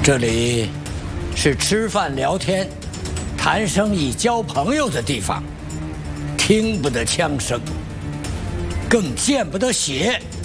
这里是吃饭聊天、谈生意、交朋友的地方，听不得枪声，更见不得血。